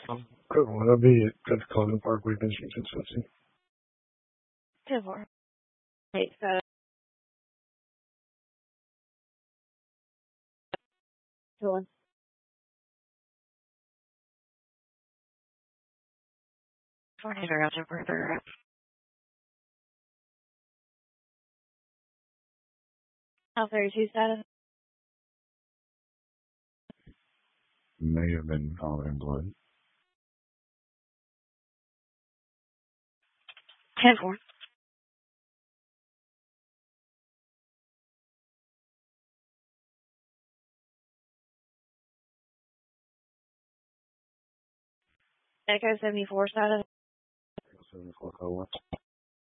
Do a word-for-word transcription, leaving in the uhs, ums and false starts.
Um, Good one. That'll be at Fifth Clement Parkway, Michigan, Tennessee. ten four. Hey, so Dylan. Tornado out of further. How thirty-two status? May have been vomiting blood. ten four. Echo seventy-four status. seventy-four oh one.